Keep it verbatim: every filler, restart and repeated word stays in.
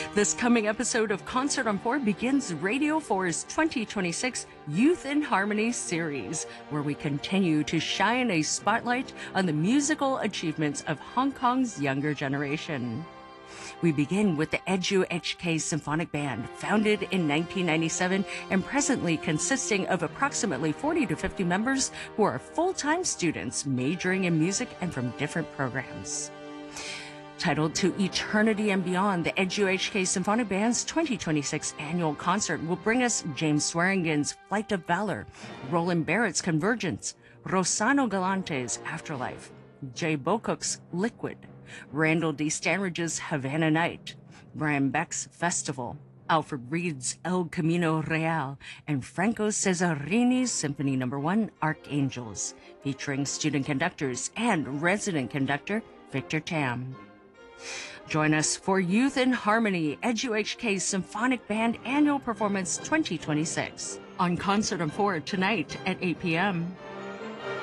This coming episode of Concert on four begins Radio four's twenty twenty-six Youth in Harmony series, where we continue to shine a spotlight on the musical achievements of Hong Kong's younger generation. We begin with the Edu H K Symphonic Band, founded in nineteen ninety-seven and presently consisting of approximately forty to fifty members who are full-time students majoring in music and from different programs. Titled To Eternity and Beyond, the Edu H K Symphonic Band's twenty twenty-six annual concert will bring us James Swearingen's Flight of Valor, Roland Barrett's Convergence, Rossano Galante's Afterlife, Jay Bocook's Liquid, Randall D. Stanridge's Havana Night, Brian Beck's Festival, Alfred Reed's El Camino Real, and Franco Cesarini's Symphony Number one, Archangels, featuring student conductors and resident conductor Victor Tam. Join us for Youth in Harmony, Edu H K Symphonic Band Annual Performance twenty twenty-six on Concert on four tonight at eight p.m.